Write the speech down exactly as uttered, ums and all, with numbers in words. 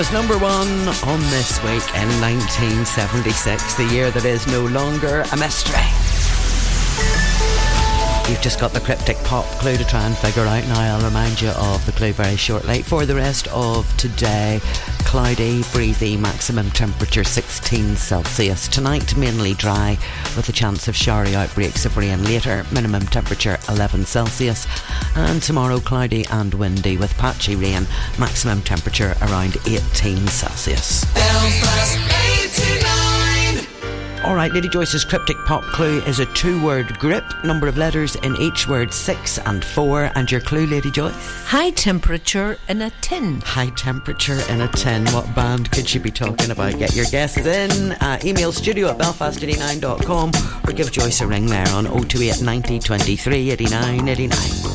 was number one on This Week in nineteen seventy-six, the year that is no longer a mystery. You've just got the cryptic pop clue to try and figure out now. I'll remind you of the clue very shortly. For the rest of today, cloudy, breezy, maximum temperature sixteen Celsius. Tonight, mainly dry with a chance of showery outbreaks of rain later. Minimum temperature eleven Celsius. And tomorrow, cloudy and windy with patchy rain. Maximum temperature around eighteen Celsius. Belfast eighty-nine. Alright, Lady Joyce's cryptic pop clue is a two-word group. Number of letters in each word, six and four. And your clue, Lady Joyce? High temperature in a tin. High temperature in a tin. What band could she be talking about? Get your guesses in. Uh, email studio at belfast eighty-nine dot com or give Joyce a ring there on oh two eight ninety twenty-three eighty-nine eighty-nine.